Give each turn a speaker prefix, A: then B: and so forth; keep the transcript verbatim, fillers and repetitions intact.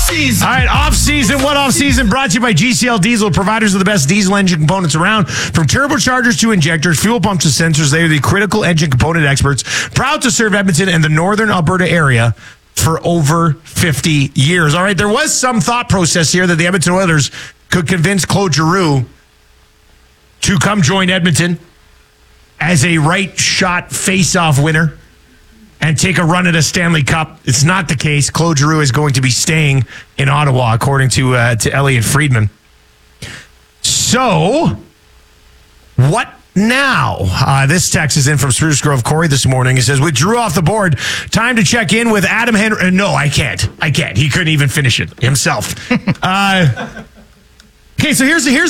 A: season.
B: All right, off season. What off season? Brought to you by G C L Diesel, providers of the best diesel engine components around. From turbochargers to injectors, fuel pumps to sensors, they are the critical engine component experts. Proud to serve Edmonton and the northern Alberta area for over fifty years. All right, there was some thought process here that the Edmonton Oilers could convince Claude Giroux to come join Edmonton as a right shot face-off winner and take a run at a Stanley Cup. It's not the case. Claude Giroux is going to be staying in Ottawa, according to uh, to Elliot Friedman. So, what now? Uh, this text is in from Spruce Grove Corey this morning. He says, with Giroux off the board, time to check in with Adam Henry. Uh, no, I can't. I can't. He couldn't even finish it himself. uh, okay, so here's here's